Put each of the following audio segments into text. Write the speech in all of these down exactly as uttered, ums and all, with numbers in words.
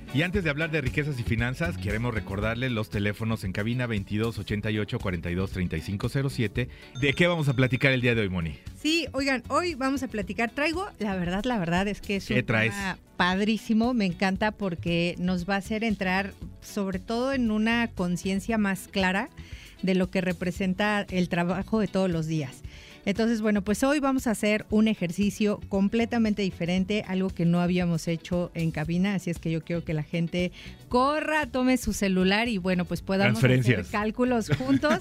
Y antes de hablar de riquezas y finanzas, queremos recordarles los teléfonos en cabina veintidós ochenta y ocho cuarenta y dos treinta y cinco cero siete. ¿De qué vamos a platicar el día de hoy, Moni? Sí, oigan, hoy vamos a platicar. Traigo, la verdad, la verdad es que es un ¿Qué traes? tema padrísimo. Me encanta porque nos va a hacer entrar sobre todo en una conciencia más clara de lo que representa el trabajo de todos los días. Entonces, bueno, pues hoy vamos a hacer un ejercicio completamente diferente, algo que no habíamos hecho en cabina, así es que yo quiero que la gente corra, tome su celular y bueno, pues podamos hacer cálculos juntos,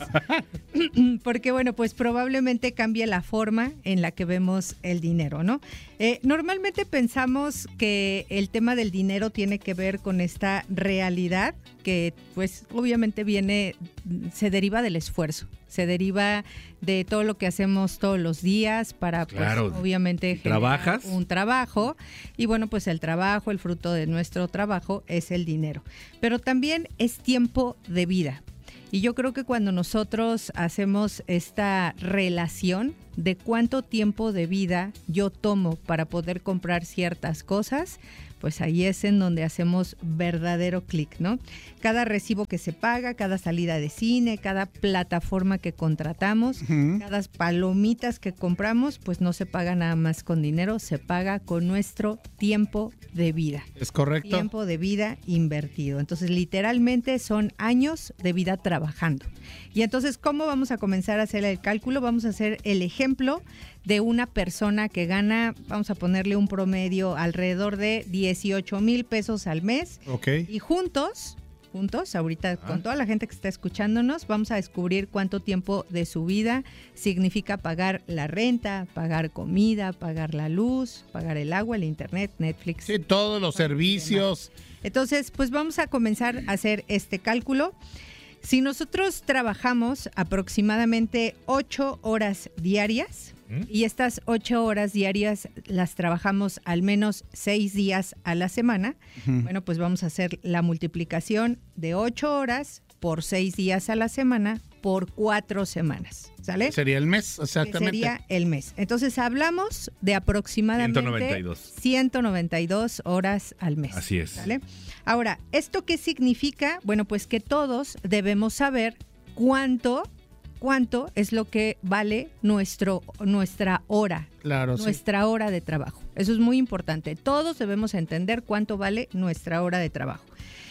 porque bueno, pues probablemente cambie la forma en la que vemos el dinero, ¿no? Eh, normalmente pensamos que el tema del dinero tiene que ver con esta realidad que pues obviamente viene, se deriva del esfuerzo, se deriva de todo lo que hacemos todos los días para claro, pues obviamente generar un trabajo y bueno pues el trabajo, el fruto de nuestro trabajo es el dinero, pero también es tiempo de vida. Y yo creo que cuando nosotros hacemos esta relación de cuánto tiempo de vida yo tomo para poder comprar ciertas cosas, pues ahí es en donde hacemos verdadero clic, ¿no? Cada recibo que se paga, cada salida de cine, cada plataforma que contratamos, uh-huh. cada palomitas que compramos, pues no se paga nada más con dinero, se paga con nuestro tiempo de vida. Es correcto. Tiempo de vida invertido. Entonces, literalmente son años de vida trabajando. Y entonces, ¿cómo vamos a comenzar a hacer el cálculo? Vamos a hacer el ejemplo de una persona que gana, vamos a ponerle un promedio alrededor de dieciocho mil pesos al mes. Ok. Y juntos, juntos, ahorita ah. con toda la gente que está escuchándonos, vamos a descubrir cuánto tiempo de su vida significa pagar la renta, pagar comida, pagar la luz, pagar el agua, el internet, Netflix. Sí, todos los servicios. Entonces, pues vamos a comenzar a hacer este cálculo. Si nosotros trabajamos aproximadamente ocho horas diarias, ¿Mm? y estas ocho horas diarias las trabajamos al menos seis días a la semana, uh-huh. bueno, pues vamos a hacer la multiplicación de ocho horas por seis días a la semana por cuatro semanas, ¿sale? Sería el mes, exactamente. Sería el mes. Entonces hablamos de aproximadamente ciento noventa y dos. ciento noventa y dos horas al mes. Así es. ¿Vale? Ahora, ¿esto qué significa? Bueno, pues que todos debemos saber cuánto, cuánto es lo que vale nuestro, nuestra hora. Claro, nuestra sí. hora de trabajo. Eso es muy importante. Todos debemos entender cuánto vale nuestra hora de trabajo.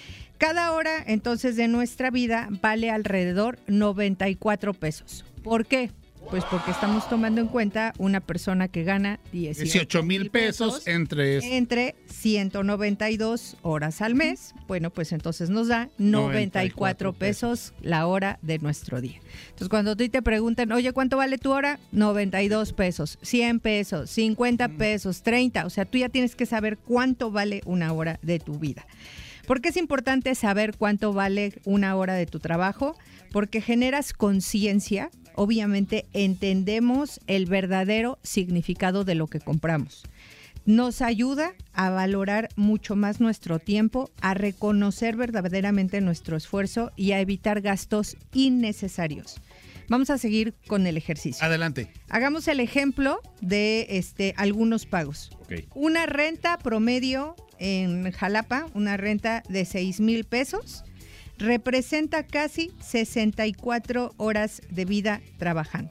Cada hora, entonces, de nuestra vida vale alrededor noventa y cuatro pesos. ¿Por qué? Pues porque estamos tomando en cuenta una persona que gana dieciocho mil pesos entre, entre ciento noventa y dos horas al mes. Bueno, pues entonces nos da noventa y cuatro pesos la hora de nuestro día. Entonces, cuando a ti te preguntan, oye, ¿cuánto vale tu hora? noventa y dos pesos, cien pesos, cincuenta pesos, treinta. O sea, tú ya tienes que saber cuánto vale una hora de tu vida. ¿Por qué es importante saber cuánto vale una hora de tu trabajo? Porque generas conciencia, obviamente entendemos el verdadero significado de lo que compramos. Nos ayuda a valorar mucho más nuestro tiempo, a reconocer verdaderamente nuestro esfuerzo y a evitar gastos innecesarios. Vamos a seguir con el ejercicio. Adelante. Hagamos el ejemplo de este, algunos pagos. Okay. Una renta promedio en Jalapa, una renta de seis mil pesos, representa casi sesenta y cuatro horas de vida trabajando.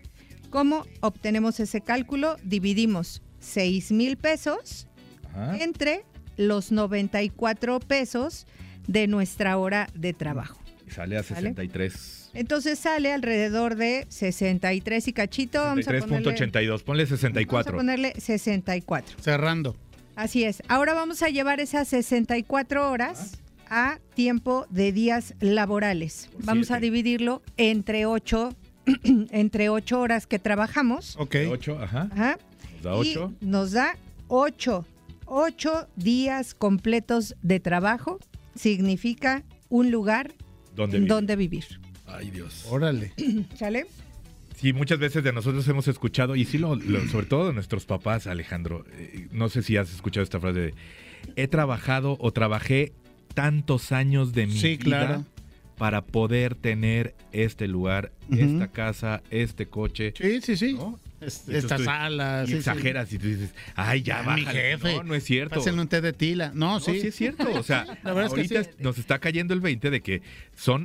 ¿Cómo obtenemos ese cálculo? Dividimos seis mil pesos Ajá. entre los noventa y cuatro pesos de nuestra hora de trabajo. Y sale a sesenta y tres. ¿Vale? Entonces sale alrededor de sesenta y tres y cachito. sesenta y tres punto ochenta y dos, ponle sesenta y cuatro. Vamos a ponerle sesenta y cuatro. Cerrando. Así es. Ahora vamos a llevar esas sesenta y cuatro horas ¿Ah? a tiempo de días laborales. Por vamos siete. a dividirlo entre ocho, entre ocho horas que trabajamos. Ok. ocho, ajá. Ajá. Nos da ocho. Y nos da ocho. ocho días completos de trabajo significa un lugar ¿Dónde en vivir? donde vivir. Ay, Dios. Órale. ¿Sale? Sí, muchas veces de nosotros hemos escuchado, y sí, lo, lo, sobre todo de nuestros papás, Alejandro, eh, no sé si has escuchado esta frase de, he trabajado o trabajé tantos años de mi sí, vida claro. para poder tener este lugar, uh-huh. esta casa, este coche. Sí, sí, sí. ¿no? es- Y entonces estas tú- alas. Y sí, sí. exageras y tú dices, ay, ya, Ah, mi bájale. jefe. No, no es cierto. Pásenle un té de tila. No, No, sí. sí. es cierto. O sea, La verdad es que ahorita sí. nos está cayendo el veinte de que son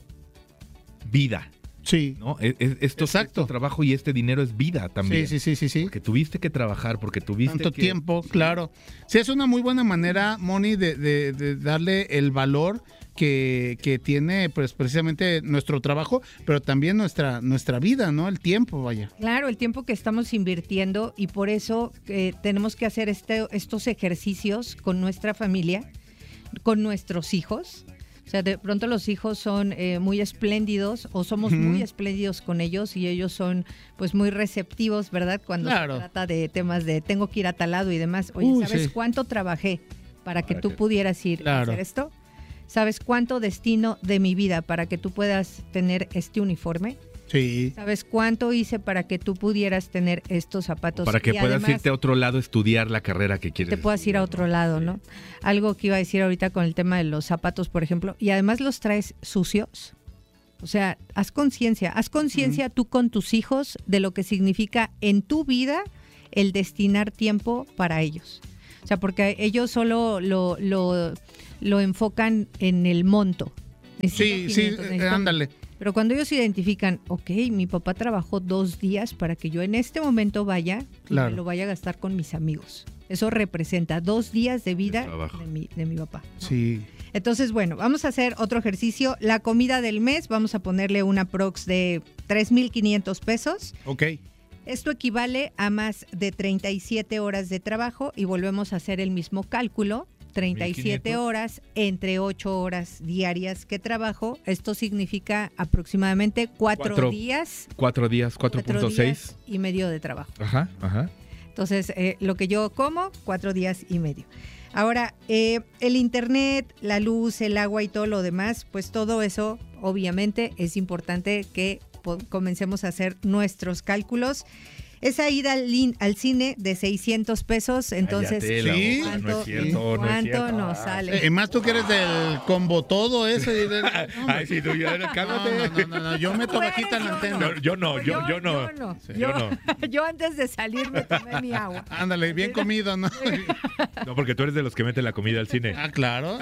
vida, Sí. ¿no? Es, es- esto, Exacto. este trabajo y este dinero es vida también. Sí, sí, sí, sí, sí. Porque tuviste que trabajar, porque tuviste Tanto que... tiempo, claro. Sí, es una muy buena manera, Moni, de, de- de darle el valor que, que tiene pues precisamente nuestro trabajo, pero también nuestra, nuestra vida, ¿no? El tiempo, vaya. Claro, el tiempo que estamos invirtiendo y por eso eh, tenemos que hacer este, estos ejercicios con nuestra familia, con nuestros hijos. O sea, de pronto los hijos son eh, muy espléndidos o somos Ujú. muy espléndidos con ellos y ellos son pues muy receptivos, ¿verdad? Cuando Claro. se trata de temas de tengo que ir a tal lado y demás. Oye, Uy, ¿sabes sí. cuánto trabajé para que Para tú que- pudieras ir Claro. a hacer esto? ¿Sabes cuánto destino de mi vida para que tú puedas tener este uniforme? Sí. ¿Sabes cuánto hice para que tú pudieras tener estos zapatos? Para que Y puedas además irte a otro lado a estudiar la carrera que quieres. te puedas ir a estudiar, otro lado, Sí. ¿no? Algo que iba a decir ahorita con el tema de los zapatos, por ejemplo, y además los traes sucios. O sea, haz conciencia, haz conciencia tú con tus hijos de lo que significa en tu vida el destinar tiempo para ellos. O sea, porque ellos solo lo, lo, lo enfocan en el monto. Necesito Sí, sí, quinientos, eh, necesito- ándale. Pero cuando ellos identifican, ok, mi papá trabajó dos días para que yo en este momento vaya y Claro. me lo vaya a gastar con mis amigos. Eso representa dos días de vida trabajo. de mi, de mi papá. Sí. Entonces, bueno, vamos a hacer otro ejercicio. La comida del mes, vamos a ponerle una prox de tres mil quinientos pesos. Ok. Esto equivale a más de treinta y siete horas de trabajo y volvemos a hacer el mismo cálculo. treinta y siete mil quinientos. horas entre ocho horas diarias que trabajo. Esto significa aproximadamente cuatro, Cuatro. días, Cuatro días, cuatro cuatro punto seis. días y medio de trabajo. Ajá, ajá. Entonces, eh, lo que yo como, cuatro días y medio. Ahora, eh, el internet, la luz, el agua y todo lo demás, pues todo eso, obviamente, es importante que po- comencemos a hacer nuestros cálculos. Esa ida al, lin- al cine de seiscientos pesos, entonces, Cállate la Sí. boca, no ¿cuánto, es cierto, no es cuánto cierto. nos Ah. sale? Eh, más tú que eres del combo todo eso. y de- no, Ay, sí, tú ya, no, cálmate. no, no, no, no, yo meto Tú bajita eres, la yo antena. No, yo no, yo, yo no. Yo no. Sí, Yo, yo no. yo antes de salir me tomé mi agua. Ándale, bien comido, ¿no? No, porque tú eres de los que meten la comida al cine. Ah, claro.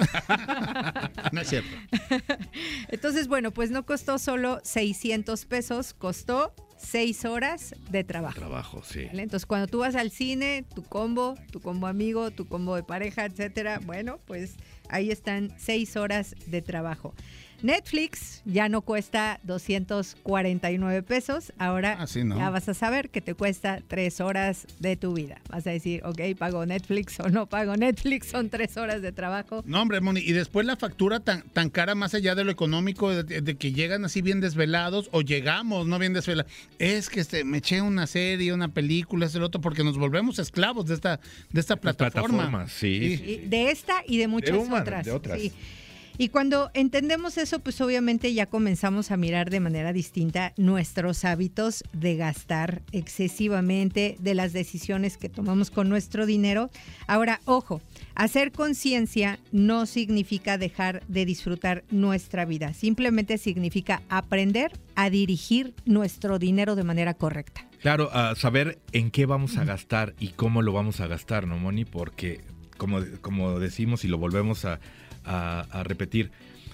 No es cierto. Entonces, bueno, pues no costó solo seiscientos pesos, costó seis horas de trabajo. Trabajo, sí. ¿Vale? Entonces, cuando tú vas al cine, tu combo, tu combo amigo, tu combo de pareja, etcétera, bueno, pues ahí están seis horas de trabajo. Netflix ya no cuesta doscientos cuarenta y nueve pesos, ahora Ah, sí, ¿no? ya vas a saber que te cuesta tres horas de tu vida. Vas a decir, ok, pago Netflix o no pago Netflix, son tres horas de trabajo. No, hombre, Moni, y después la factura tan, tan cara, más allá de lo económico, de, de que llegan así bien desvelados, o llegamos no bien desvelados, es que este, me eché una serie, una película, es el otro, porque nos volvemos esclavos de esta, de esta plataforma. Plataformas, sí. Y de esta y de muchas una, otras. de otras. Sí. Y cuando entendemos eso, pues obviamente ya comenzamos a mirar de manera distinta nuestros hábitos de gastar excesivamente, de las decisiones que tomamos con nuestro dinero. Ahora, ojo, hacer conciencia no significa dejar de disfrutar nuestra vida, simplemente significa aprender a dirigir nuestro dinero de manera correcta. Claro, a saber en qué vamos a gastar y cómo lo vamos a gastar, ¿no, Moni? Porque, como, como decimos y lo volvemos a, a, a repetir,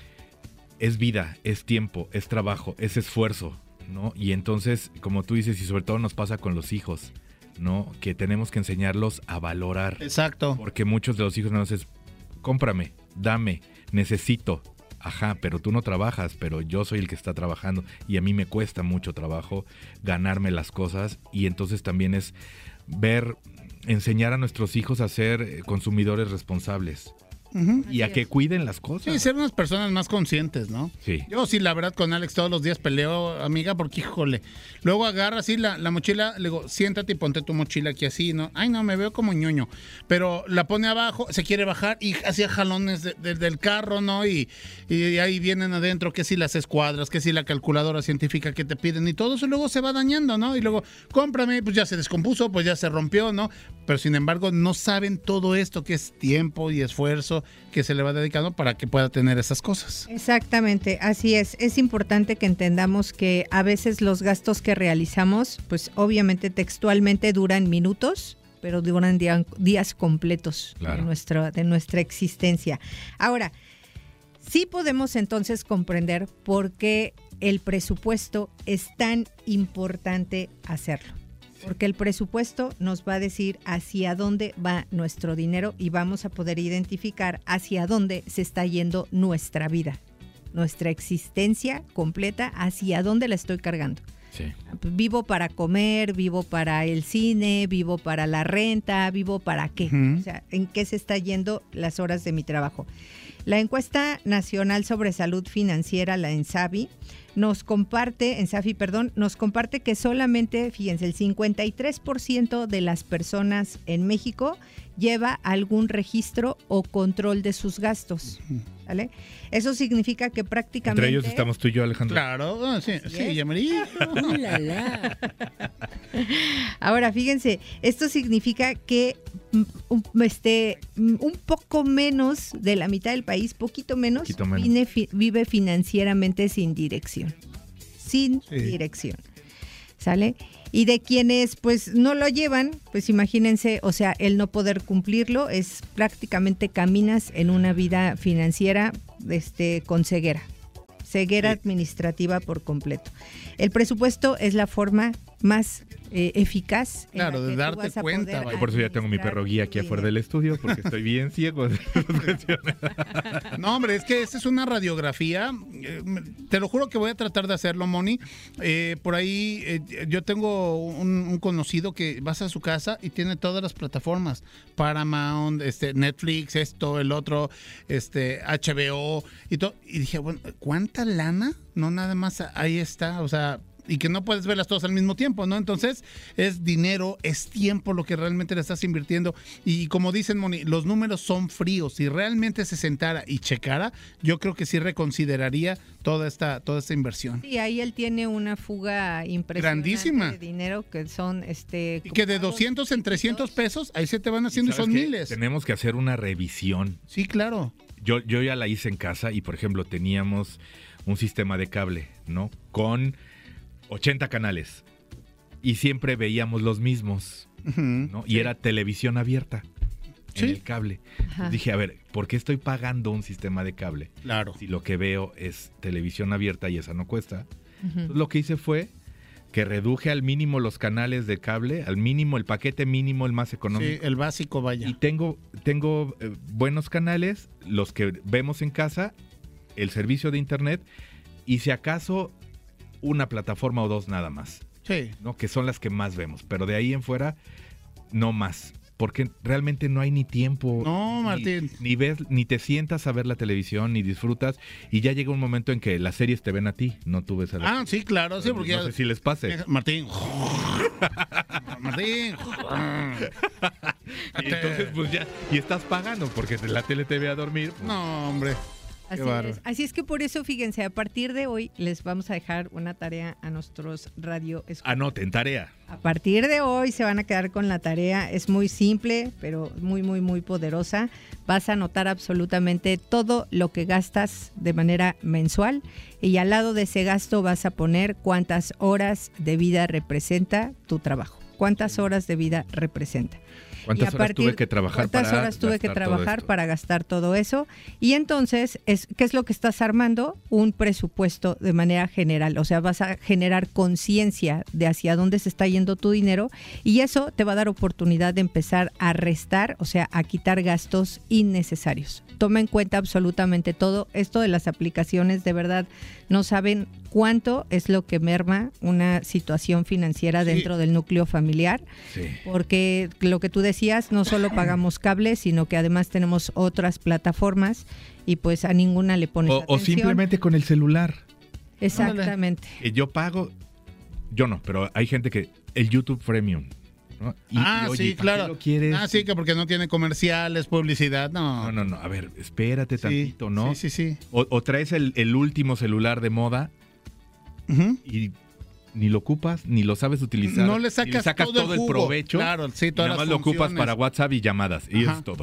es vida, es tiempo, es trabajo, es esfuerzo, ¿no? Y entonces, como tú dices, y sobre todo nos pasa con los hijos, ¿no? Que tenemos que enseñarlos a valorar. Exacto. Porque muchos de los hijos nos dicen, cómprame, dame, necesito. Ajá, pero tú no trabajas, pero yo soy el que está trabajando y a mí me cuesta mucho trabajo ganarme las cosas y entonces también es ver, enseñar a nuestros hijos a ser eh, consumidores responsables Ujú. y a Así que es. cuiden las cosas. Sí, ser unas personas más conscientes, ¿no? Sí. Yo sí, la verdad, con Alex todos los días peleo, amiga, porque híjole. Luego agarra así la, la mochila, le digo, siéntate y ponte tu mochila aquí así, ¿no? Ay, no, me veo como ñoño. Pero la pone abajo, se quiere bajar y hacía jalones de- de- del carro, ¿no? Y, y ahí vienen adentro, que si las escuadras, que si la calculadora científica que te piden y todo eso luego se va dañando, ¿no? Y luego, cómprame, pues ya se descompuso, pues ya se rompió, ¿no? Pero sin embargo, no saben todo esto que es tiempo y esfuerzo dinero que se le va dedicando para que pueda tener esas cosas. Exactamente, así es. Es importante que entendamos que a veces los gastos que realizamos, pues obviamente textualmente duran minutos, pero duran día, días completos Claro. de, nuestra, de nuestra existencia. Ahora, sí podemos entonces comprender por qué el presupuesto es tan importante hacerlo. Porque el presupuesto nos va a decir hacia dónde va nuestro dinero y vamos a poder identificar hacia dónde se está yendo nuestra vida, nuestra existencia completa, hacia dónde la estoy cargando. Sí. Vivo para comer, vivo para el cine, vivo para la renta, vivo para qué. Ujú. O sea, ¿en qué se está yendo las horas de mi trabajo? La encuesta nacional sobre salud financiera, la ENSAFI, nos comparte, ENSAFI, perdón, nos comparte que solamente, fíjense, el cincuenta y tres por ciento de las personas en México lleva algún registro o control de sus gastos. ¿Vale? Eso significa que prácticamente... Entre ellos estamos tú y yo, Alejandro. Claro, ah, sí, Así sí, es. llamaría. Ahora, fíjense, esto significa que mm, un, este, mm, un poco menos de la mitad del país, poquito menos, Poquito menos. Vive, fi- vive financieramente sin dirección. Sin Sí. dirección. ¿Sale? Y de quienes pues no lo llevan, pues imagínense, o sea, el no poder cumplirlo es prácticamente caminas en una vida financiera este, con ceguera. Ceguera Sí. administrativa por completo. El presupuesto es la forma más eh, eficaz. en Claro, la de que tú darte vas a cuenta, poder vaya. Por eso ya tengo mi administrar perro guía aquí tu afuera del dinero. estudio, porque estoy bien ciego. No, hombre, es que esta es una radiografía. eh, Te lo juro que voy a tratar de hacerlo, Moni. Eh, por ahí eh, yo tengo un, un conocido que vas a su casa y tiene todas las plataformas. Paramount, este, Netflix, esto, el otro, este, H B O y todo. Y dije, bueno, ¿cuánta lana? No, nada más ahí está, o sea... Y que no puedes verlas todas al mismo tiempo, ¿no? Entonces, es dinero, es tiempo lo que realmente le estás invirtiendo. Y como dicen, Moni, los números son fríos. Si realmente se sentara y checara, yo creo que sí reconsideraría toda esta, toda esta inversión. Sí, ahí él tiene una fuga impresionante Grandísima. de dinero que son este Y que de pagos doscientos en trescientos chiquitos. pesos, ahí se te van haciendo y ¿Sabes son qué? miles. Tenemos que hacer una revisión. Sí, claro. Yo, yo ya la hice en casa y, por ejemplo, teníamos un sistema de cable, ¿no? Con ochenta canales. Y siempre veíamos los mismos, Ujú. ¿no? Y era televisión abierta Sí. en el cable. Ajá. Dije, a ver, ¿por qué estoy pagando un sistema de cable? Claro. Si lo que veo es televisión abierta y esa no cuesta. Ujú. Entonces, lo que hice fue que reduje al mínimo los canales de cable, al mínimo, el paquete mínimo, el más Sí, económico. el básico, vaya. Y tengo, tengo eh, buenos canales, los que vemos en casa, el servicio de internet y si acaso una plataforma o dos nada más, Sí. ¿no? Que son las que más vemos, pero de ahí en fuera no más, porque realmente no hay ni tiempo. No, ni- Martín. Ni, ves, ni te sientas a ver la televisión, ni disfrutas, y ya llega un momento en que las series te ven a ti, no tú ves a la Ah, sí, claro, sí, porque no ya- sé si les pase. Martín. Martín. Y entonces, pues ya, y estás pagando porque la tele te ve a dormir. pues, No, hombre. Así bárbaro. es. Así es que por eso, fíjense, a partir de hoy les vamos a dejar una tarea a nuestros radio Anoten, tarea. A partir de hoy se van a quedar con la tarea. Es muy simple, pero muy, muy, muy poderosa. Vas a anotar absolutamente todo lo que gastas de manera mensual y al lado de ese gasto vas a poner cuántas horas de vida representa tu trabajo. ¿Cuántas horas de vida representa? ¿Cuántas Y a horas tuve partir- que trabajar ¿Cuántas para horas tuve que gastar todo trabajar esto? para gastar todo eso? Y entonces, es, ¿qué es lo que estás armando? Un presupuesto de manera general. O sea, vas a generar conciencia de hacia dónde se está yendo tu dinero y eso te va a dar oportunidad de empezar a restar, o sea, a quitar gastos innecesarios. Toma en cuenta absolutamente todo. Esto de las aplicaciones, de verdad, no saben cuánto es lo que merma una situación financiera Sí. dentro del núcleo familiar. Sí. Porque lo que tú decías, no solo pagamos cable, sino que además tenemos otras plataformas y pues a ninguna le pones O, o atención. simplemente con el celular. Exactamente. Eh, Yo pago, yo no, pero hay gente que el YouTube Premium. ¿no? Y- ah, y, oye, sí, ¿para qué claro. lo quieres? Ah, sí, que porque no tiene comerciales, publicidad, no. No, no, no. A ver, espérate Sí, tantito, ¿no? Sí, sí, sí. O, o traes el, el último celular de moda Ujú. y ni lo ocupas, ni lo sabes utilizar. No le ni sacas todo el el jugo. provecho. Claro, sí, y todas nada más las lo ocupas funciones. para WhatsApp y llamadas. Y Ajá. eso es todo.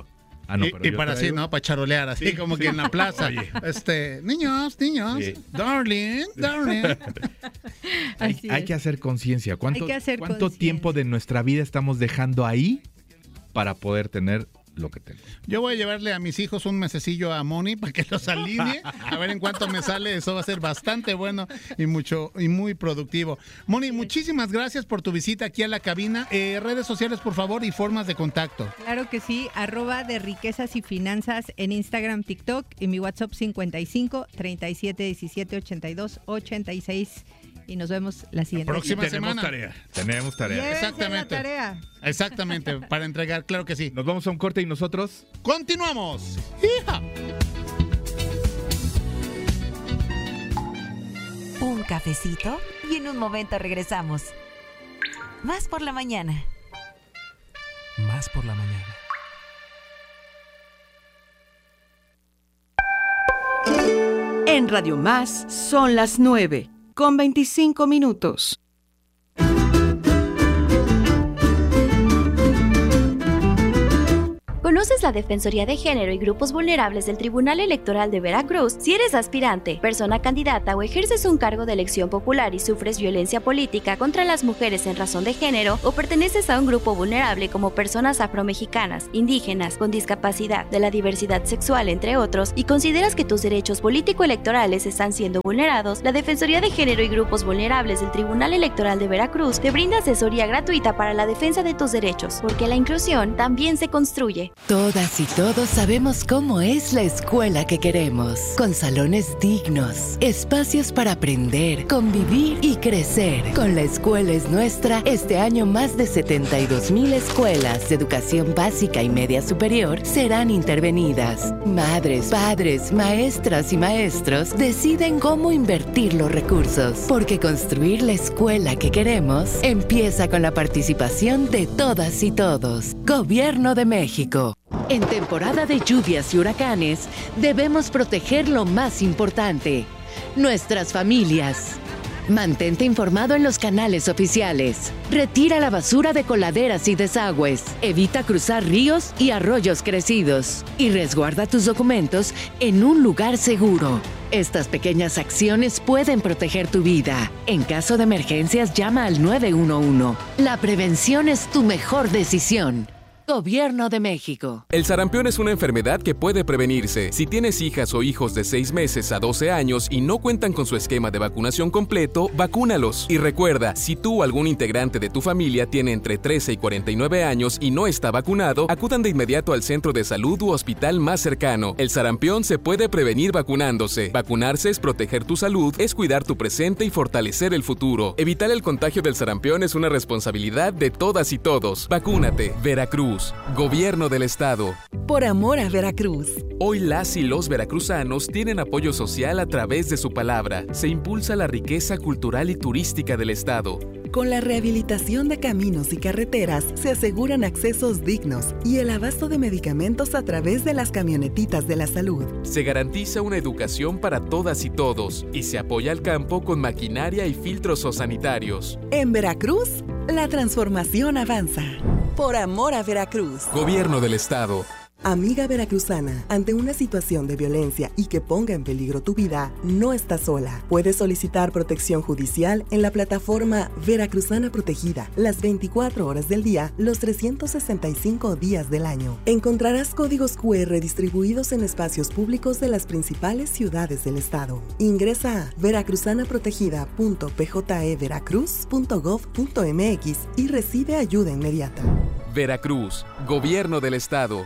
Ah, no, y, pero y yo para así, traigo- ¿no? Para charolear, así Sí, como sí. que en la plaza. Oye. Este, niños, niños, Sí. darling, darling. Hay, Así hay es. que hacer conciencia. ¿Cuánto, Hay que hacer cuánto conciencia. tiempo de nuestra vida estamos dejando ahí para poder tener lo que tengo? Yo voy a llevarle a mis hijos un mesecillo a Moni para que los alinee. A ver en cuánto me sale. Eso va a ser bastante bueno y mucho y muy productivo. Moni, muchísimas gracias por tu visita aquí a la cabina. Eh, redes sociales, por favor, y formas de contacto. Claro que sí, arroba de riquezas y finanzas en Instagram, TikTok y mi WhatsApp cincuenta y cinco, treinta y siete, diecisiete, ochenta y dos, ochenta y seis. Y nos vemos la siguiente. Próxima Tenemos semana. tarea. Tenemos tarea. Llévense Exactamente. la tarea. Exactamente, para entregar, claro que sí. Nos vamos a un corte y nosotros... Continuamos. ¡Hija! Un cafecito y en un momento regresamos. Más por la mañana. Más por la mañana. En Radio Más son las nueve con veinticinco minutos. ¿Conoces la Defensoría de Género y Grupos Vulnerables del Tribunal Electoral de Veracruz? Si eres aspirante, persona candidata o ejerces un cargo de elección popular y sufres violencia política contra las mujeres en razón de género o perteneces a un grupo vulnerable como personas afromexicanas, indígenas, con discapacidad, de la diversidad sexual, entre otros, y consideras que tus derechos político-electorales están siendo vulnerados, la Defensoría de Género y Grupos Vulnerables del Tribunal Electoral de Veracruz te brinda asesoría gratuita para la defensa de tus derechos, porque la inclusión también se construye. Todas y todos sabemos cómo es la escuela que queremos, con salones dignos, espacios para aprender, convivir y crecer. Con La Escuela es Nuestra, este año más de setenta y dos mil escuelas de educación básica y media superior serán intervenidas. Madres, padres, maestras y maestros deciden cómo invertir los recursos, porque construir la escuela que queremos empieza con la participación de todas y todos. Gobierno de México. En temporada de lluvias y huracanes, debemos proteger lo más importante, nuestras familias. Mantente informado en los canales oficiales. Retira la basura de coladeras y desagües. Evita cruzar ríos y arroyos crecidos. Y resguarda tus documentos en un lugar seguro. Estas pequeñas acciones pueden proteger tu vida. En caso de emergencias, llama al nueve uno uno. La prevención es tu mejor decisión. Gobierno de México. El sarampión es una enfermedad que puede prevenirse. Si tienes hijas o hijos de seis meses a doce años y no cuentan con su esquema de vacunación completo, vacúnalos. Y recuerda, si tú o algún integrante de tu familia tiene entre trece y cuarenta y nueve años y no está vacunado, acudan de inmediato al centro de salud u hospital más cercano. El sarampión se puede prevenir vacunándose. Vacunarse es proteger tu salud, es cuidar tu presente y fortalecer el futuro. Evitar el contagio del sarampión es una responsabilidad de todas y todos. Vacúnate. Veracruz. Gobierno del Estado. Por amor a Veracruz. Hoy las y los veracruzanos tienen apoyo social a través de su palabra. Se impulsa la riqueza cultural y turística del Estado. Con la rehabilitación de caminos y carreteras se aseguran accesos dignos y el abasto de medicamentos a través de las camionetitas de la salud. Se garantiza una educación para todas y todos y se apoya al campo con maquinaria y filtros sanitarios. En Veracruz, la transformación avanza. Por amor a Veracruz. Gobierno del Estado. Amiga veracruzana, ante una situación de violencia y que ponga en peligro tu vida, no estás sola. Puedes solicitar protección judicial en la plataforma Veracruzana Protegida, las veinticuatro horas del día, los trescientos sesenta y cinco días del año. Encontrarás códigos cu erre distribuidos en espacios públicos de las principales ciudades del estado. Ingresa a veracruzana protegida punto p j e veracruz punto gov punto m x y recibe ayuda inmediata. Veracruz. Gobierno del Estado.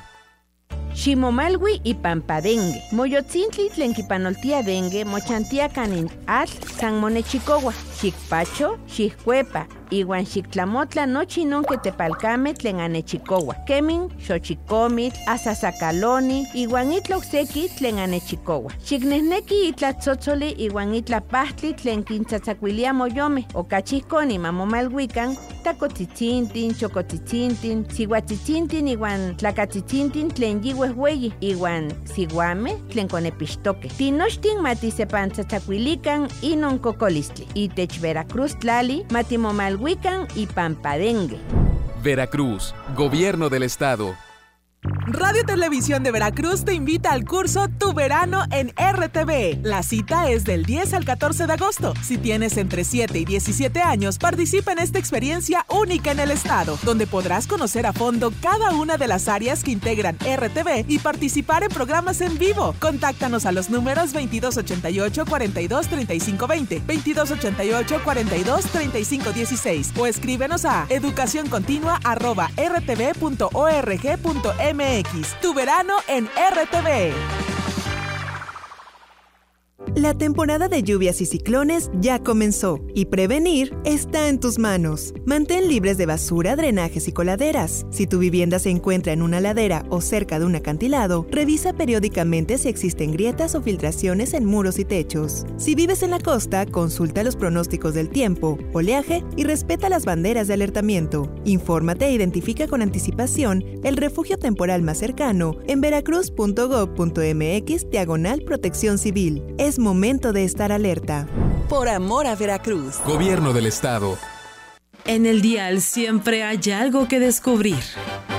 Ximomalwi y Pampadengue. Moyotzintli tlenquipanoltia dengue, mochantia canin atl, san monechicowa, xicpacho, xiccuepa, iwan xictlamotla nochi nonque tepalcame tlen anechicowa. Kemin, xochicomitl, asasacaloni, iwan itloxeki tlen anechicowa. Xicnehneki itlatzotzoli iwan itlapahtli tlen quintzatzacuilia moyome, ocachihconi mamomalhuican, tacotzitzinthin, chocotzitzinthin, sihuatzitzinthin iwan tlacatzitzintin tlen yihuehueyi, iwan siguame tlen conepixtoque. Tinochtin matisepantzatzacuilican inon cocolistli. Itech Veracruz tlali matimomalhuican y Pampadengue. Veracruz. Gobierno del Estado. Radio Televisión de Veracruz te invita al curso Tu Verano en R T V. La cita es del diez al catorce de agosto. Si tienes entre siete y diecisiete años, participa en esta experiencia única en el estado, donde podrás conocer a fondo cada una de las áreas que integran R T V y participar en programas en vivo. Contáctanos a los números veintidós ochenta y ocho, cuarenta y dos, treinta y cinco veinte, veintidós ochenta y ocho, cuarenta y dos, treinta y cinco dieciséis o escríbenos a educacioncontinua arroba r t v punto org punto m x. Tu verano en R T V. La temporada de lluvias y ciclones ya comenzó y prevenir está en tus manos. Mantén libres de basura, drenajes y coladeras. Si tu vivienda se encuentra en una ladera o cerca de un acantilado, revisa periódicamente si existen grietas o filtraciones en muros y techos. Si vives en la costa, consulta los pronósticos del tiempo, oleaje y respeta las banderas de alertamiento. Infórmate e identifica con anticipación el refugio temporal más cercano en veracruz punto gob punto m x diagonal protección civil. Es momento de estar alerta. Por amor a Veracruz. Gobierno del Estado. En el dial siempre hay algo que descubrir.